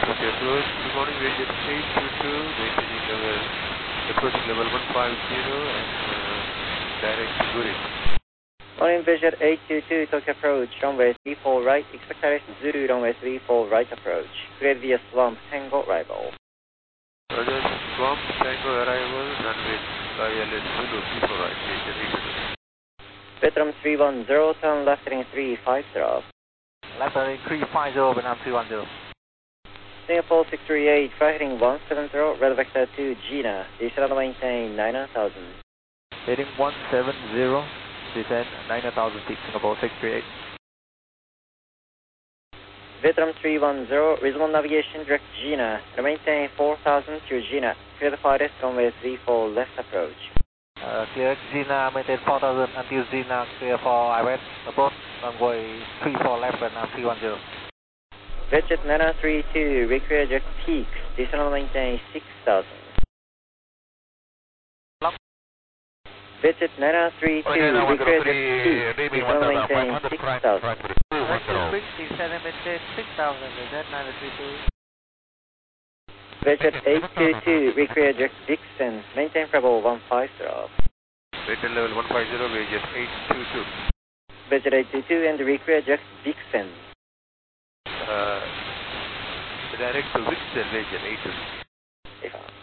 Okay, approach. Good morning, Vietjet 822, maintaining level, approaching level 150 and direct to Zurich. Morning, Vietjet 822, Tokyo approach, runway 34 right, expect direct Zulu, runway 34 right approach. Clear via Swamp, Tango arrival. Roger, Swamp, Tango arrival, runway ILS Zulu, 34 right, Vietjet 822. Vietnam 310, turn left heading 350. Left heading 350, Vietnam 310. Singapore 638, flight heading 170, red vector to Gina, descend and maintain 9,000. Heading 170, descend 9,000 feet, Singapore 638. Vietnam 310, reasonable navigation, direct Gina, and maintain 4,000 to Gina. Clear the flight rest runway 34 left approach. Clear Gina, maintain 4,000 until Gina, clear for IRS, approach, runway 34 left, Vietnam 310. Vietjet 932, recreate direct peaks, descend and maintain 6,000. Vietjet 932, recreate direct peaks, descend and maintain 6,000. Descend and maintain 6,000, Vietjet 932. Vietjet 822, recreate direct Dixon, maintain level 150. Maintain level 150, Vietjet 822. Vietjet 822 and recreate direct Dixon. Direct to Vixen, Vietjet 822. If